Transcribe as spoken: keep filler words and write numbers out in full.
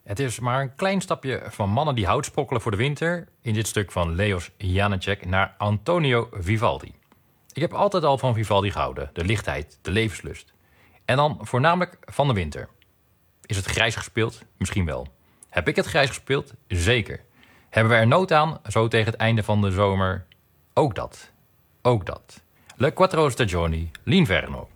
Het is maar een klein stapje van mannen die hout sprokkelen voor de winter... in dit stuk van Leos Janáček naar Antonio Vivaldi. Ik heb altijd al van Vivaldi gehouden. De lichtheid, de levenslust. En dan voornamelijk van de winter. Is het grijs gespeeld? Misschien wel. Heb ik het grijs gespeeld? Zeker. Hebben we er nood aan, zo tegen het einde van de zomer? Ook dat. Ook dat. Le Quattro Stagioni, L'Inverno.